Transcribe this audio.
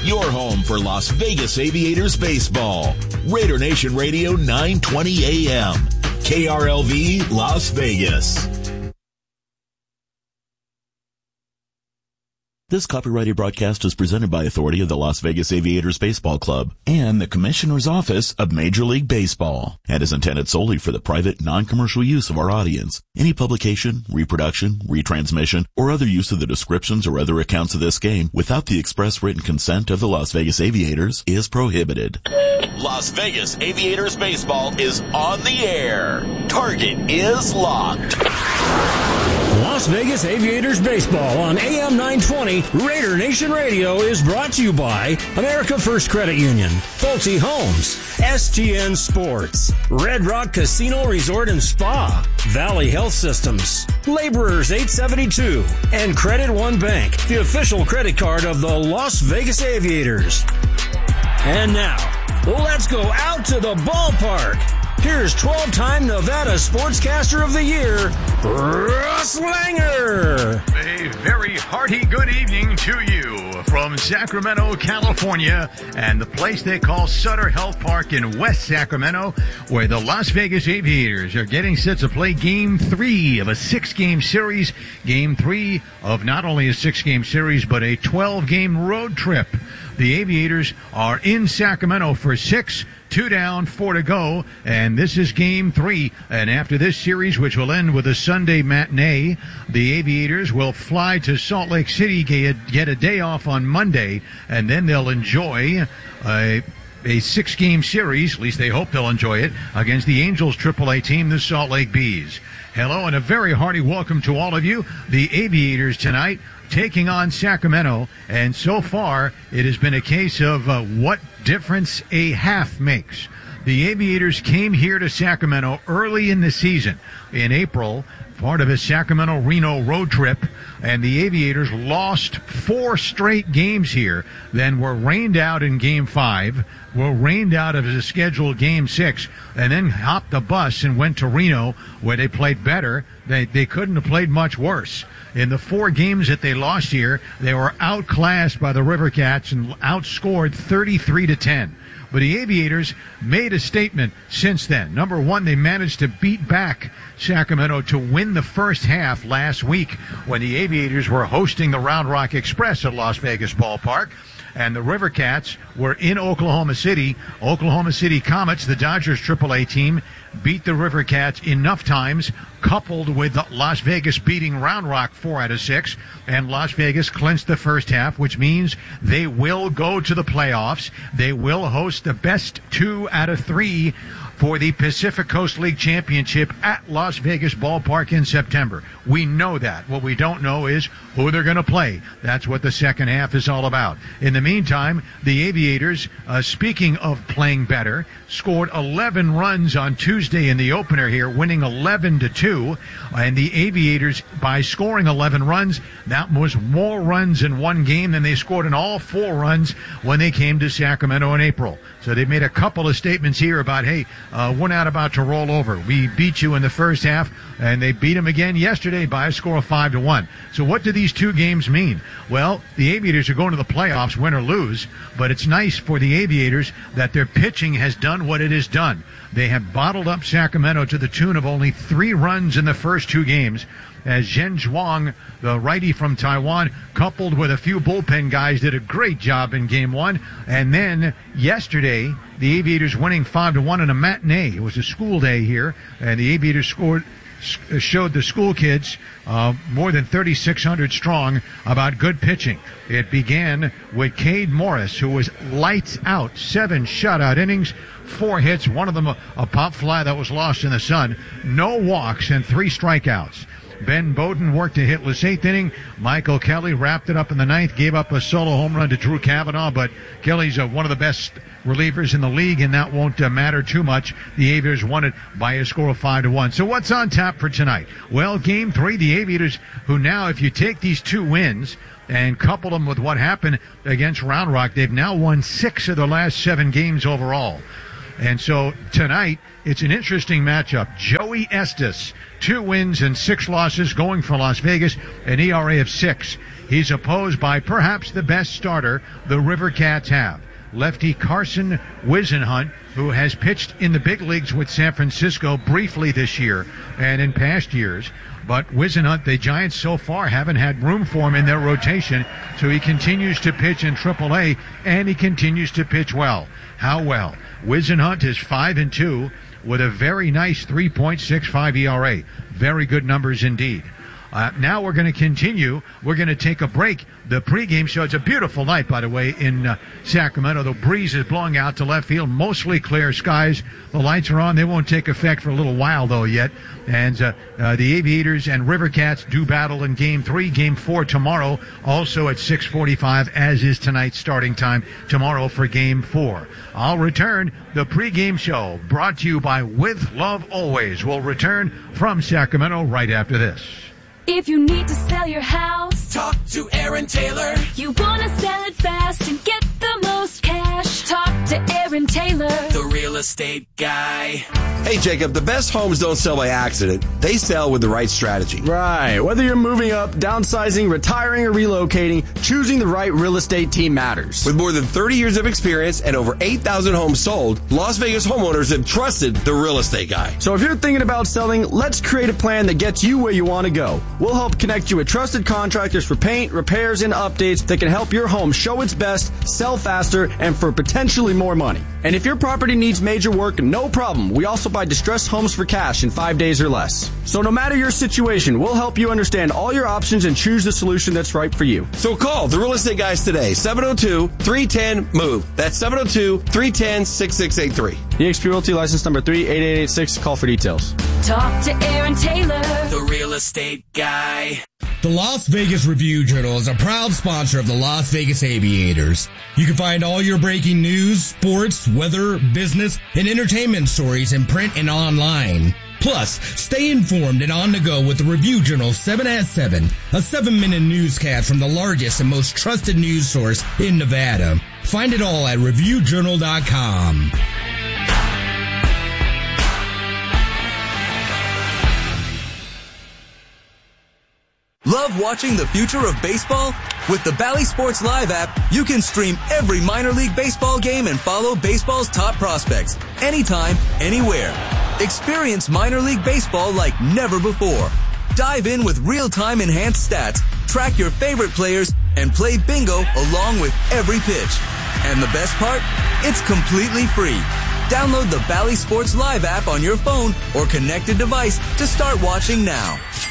your home for Las Vegas Aviators baseball. Raider Nation Radio 920 AM. KRLV Las Vegas. This copyrighted broadcast is presented by authority of the Las Vegas Aviators Baseball Club and the Commissioner's Office of Major League Baseball and is intended solely for the private, non-commercial use of our audience. Any publication, reproduction, retransmission, or other use of the descriptions or other accounts of this game without the express written consent of the Las Vegas Aviators is prohibited. Las Vegas Aviators Baseball is on the air. Target is locked. Las Vegas Aviators Baseball on AM 920 Raider Nation Radio is brought to you by America First Credit Union, Pulte Homes, STN Sports, Red Rock Casino Resort and Spa, Valley Health Systems, Laborers 872, and Credit One Bank, the official credit card of the Las Vegas Aviators. And now, let's go out to the ballpark. Here's 12-time Nevada Sportscaster of the Year, Russ Langer. A very hearty good evening to you from Sacramento, California, and the place they call Sutter Health Park in West Sacramento, where the Las Vegas Aviators are getting set to play Game 3 of a 6-game series. Game 3 of not only a 6-game series, but a 12-game road trip. The Aviators are in Sacramento for 6, 2 down, 4 to go, and this is Game 3. And after this series, which will end with a Sunday matinee, the Aviators will fly to Salt Lake City, get a day off on Monday, and then they'll enjoy a 6-game series, at least they hope they'll enjoy it, against the Angels AAA team, the Salt Lake Bees. Hello, and a very hearty welcome to all of you. The Aviators tonight taking on Sacramento, and so far it has been a case of what difference a half makes. The Aviators came here to Sacramento early in the season, in April, part of a Sacramento-Reno road trip, and the Aviators lost 4 straight games here, then were rained out in Game 5, were rained out of a scheduled Game 6, and then hopped the bus and went to Reno, where they played better. They couldn't have played much worse. In the 4 games that they lost here, they were outclassed by the River Cats and outscored 33-10. But the Aviators made a statement since then. Number one, they managed to beat back Sacramento to win the first half last week when the Aviators were hosting the Round Rock Express at Las Vegas Ballpark. And the River Cats were in Oklahoma City. Oklahoma City Comets, the Dodgers AAA team, beat the River Cats enough times, coupled with Las Vegas beating Round Rock 4 out of 6, and Las Vegas clinched the first half, which means they will go to the playoffs. They will host the best 2 out of 3 for the Pacific Coast League Championship at Las Vegas Ballpark in September. We know that. What we don't know is who they're going to play. That's what the second half is all about. In the meantime, the Aviators, speaking of playing better, scored 11 runs on Tuesday in the opener here, winning 11-2. And the Aviators, by scoring 11 runs, that was more runs in one game than they scored in all 4 runs when they came to Sacramento in April. So they've made a couple of statements here about, hey, we're not about to roll over. We beat you in the first half, and they beat them again yesterday by a score of 5-1. So what do these 2 games mean? Well, the Aviators are going to the playoffs, win or lose, but it's nice for the Aviators that their pitching has done what it has done. They have bottled up Sacramento to the tune of only 3 runs in the first 2 games, as Zhen Zhuang, the righty from Taiwan, coupled with a few bullpen guys, did a great job in Game 1. And then yesterday, the Aviators winning 5-1 in a matinee. It was a school day here, and the Aviators showed the school kids, more than 3,600 strong, about good pitching. It began with Cade Morris, who was lights out, 7 shutout innings, 4 hits, one of them a pop fly that was lost in the sun, no walks, and 3 strikeouts. Ben Bowden worked a hitless 8th inning. Michael Kelly wrapped it up in the 9th, gave up a solo home run to Drew Cavanaugh, but Kelly's one of the best relievers in the league, and that won't matter too much. The Aviators won it by a score of 5-1. So what's on tap for tonight? Well, Game 3, the Aviators, who now, if you take these 2 wins and couple them with what happened against Round Rock, they've now won 6 of their last 7 games overall. And so tonight, it's an interesting matchup. Joey Estes, 2 wins and 6 losses going for Las Vegas, an ERA of 6. He's opposed by perhaps the best starter the River Cats have, lefty Carson Whisenhunt, who has pitched in the big leagues with San Francisco briefly this year and in past years. But Whisenhunt, the Giants so far haven't had room for him in their rotation, so he continues to pitch in AAA, and he continues to pitch well. How well? Whisenhunt is 5-2 with a very nice 3.65 ERA. Very good numbers indeed. Now we're going to continue. We're going to take a break. The pregame show, it's a beautiful night, by the way, in Sacramento. The breeze is blowing out to left field, mostly clear skies. The lights are on. They won't take effect for a little while, though, yet. And the Aviators and River Cats do battle in Game 3. Game 4 tomorrow, also at 6:45, as is tonight's starting time tomorrow for Game 4. I'll return. The pregame show, brought to you by With Love Always, will return from Sacramento right after this. If you need to sell your house, talk to Aaron Taylor. You want to sell it fast and get the most cash, talk to Aaron Taylor, the real estate guy. Hey, Jacob, the best homes don't sell by accident. They sell with the right strategy. Right. Whether you're moving up, downsizing, retiring, or relocating, choosing the right real estate team matters. With more than 30 years of experience and over 8,000 homes sold, Las Vegas homeowners have trusted the real estate guy. So if you're thinking about selling, let's create a plan that gets you where you want to go. We'll help connect you with trusted contractors for paint, repairs, and updates that can help your home show its best, sell faster, and for potentially more money. And if your property needs major work, no problem. We also buy distressed homes for cash in 5 days or less. So no matter your situation, we'll help you understand all your options and choose the solution that's right for you. So call the real estate guys today, 702-310-MOVE. That's 702-310-6683. eXp Realty license number 38886. Call for details. talk to Aaron Taylor, the real estate guy. The Las Vegas Review-Journal is a proud sponsor of the Las Vegas Aviators. You can find all your breaking news, sports, weather, business, and entertainment stories in print and online. Plus, stay informed and on the go with the Review-Journal 7 at 7, a 7-minute newscast from the largest and most trusted news source in Nevada. Find it all at ReviewJournal.com. Love watching the future of baseball? With the Bally Sports Live app, you can stream every minor league baseball game and follow baseball's top prospects anytime, anywhere. Experience minor league baseball like never before. Dive in with real-time enhanced stats, track your favorite players, and play bingo along with every pitch. And the best part? It's completely free. Download the Bally Sports Live app on your phone or connected device to start watching now.